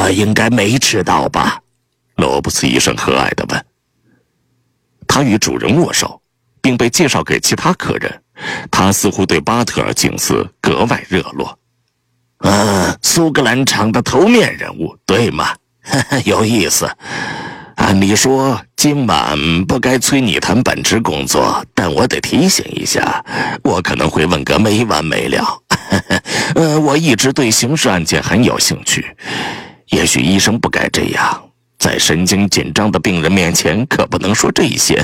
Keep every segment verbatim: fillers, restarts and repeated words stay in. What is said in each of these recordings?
他应该没迟到吧？罗布斯医生和蔼地问。他与主人握手，并被介绍给其他客人。他似乎对巴特尔景斯格外热络。啊，苏格兰场的头面人物，对吗？有意思。按理说今晚不该催你谈本职工作，但我得提醒一下，我可能会问个没完没了。呃，我一直对刑事案件很有兴趣，也许医生不该这样，在神经紧张的病人面前可不能说这些。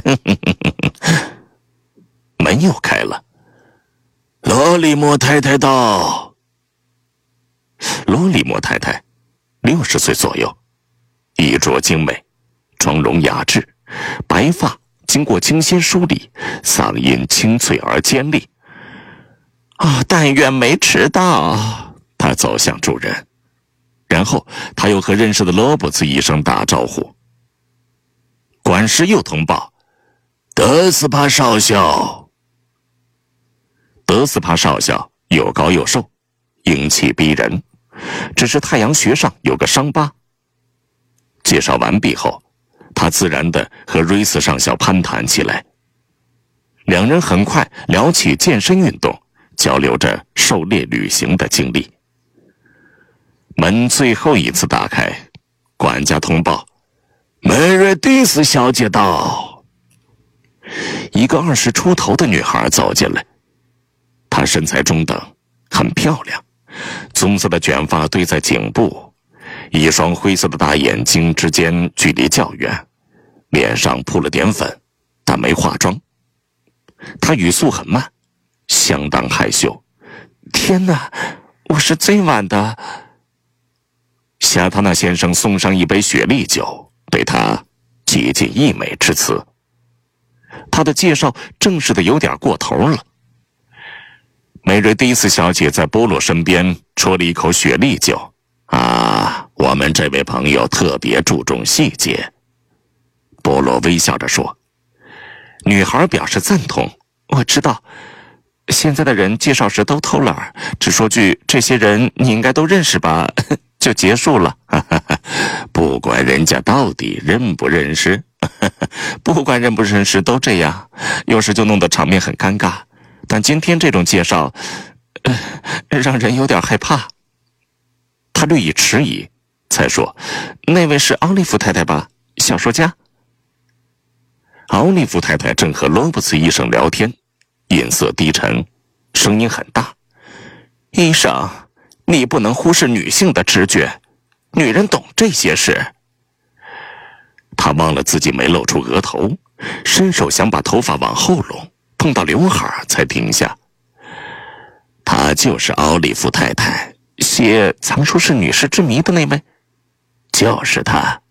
门又开了，罗里莫太太到。罗里莫太太六十岁左右，衣着精美，妆容雅致，白发经过精心梳理，嗓音清脆而尖利。啊，但愿没迟到。他走向主人，然后他又和认识的罗伯茨医生打招呼。管事又通报，德斯帕少校。德斯帕少校又高又瘦，英气逼人，只是太阳穴上有个伤疤。介绍完毕后，他自然地和瑞斯上校攀谈起来。两人很快聊起健身运动，交流着狩猎旅行的经历。门最后一次打开，管家通报：梅瑞蒂斯小姐到。一个二十出头的女孩走进来，她身材中等，很漂亮，棕色的卷发堆在颈部，一双灰色的大眼睛之间距离较远，脸上铺了点粉，但没化妆。她语速很慢，相当害羞。天哪，我是最晚的。夏塔纳先生送上一杯雪莉酒，对他极尽溢美之词。他的介绍正式的有点过头了。梅瑞蒂斯小姐在波洛身边啜了一口雪莉酒。啊，我们这位朋友特别注重细节。波洛微笑着说。女孩表示赞同。我知道，现在的人介绍时都偷懒儿，只说句这些人你应该都认识吧，就结束了。不管人家到底认不认识，不管认不认识都这样，有时就弄得场面很尴尬。但今天这种介绍，呃，让人有点害怕。他略一迟疑，才说：“那位是奥利弗太太吧？小说家。”奥利弗太太正和罗伯茨医生聊天，音色低沉，声音很大。医生，你不能忽视女性的直觉，女人懂这些事。他忘了自己没露出额头，伸手想把头发往后拢，碰到刘海才停下。她就是奥利弗太太，写《藏书室女士之谜》的那位。就是她。